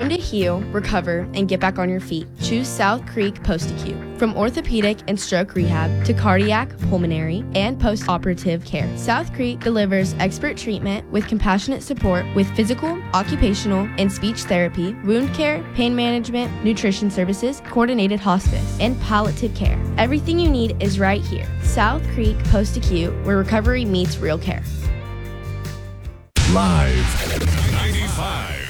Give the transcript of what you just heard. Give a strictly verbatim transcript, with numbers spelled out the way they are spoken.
Time to heal, recover, and get back on your feet. Choose South Creek Post-Acute. From orthopedic and stroke rehab to cardiac, pulmonary, and post-operative care, South Creek delivers expert treatment with compassionate support with physical, occupational, and speech therapy, wound care, pain management, nutrition services, coordinated hospice, and palliative care. Everything you need is right here. South Creek Post-Acute, where recovery meets real care. Live ninety-five.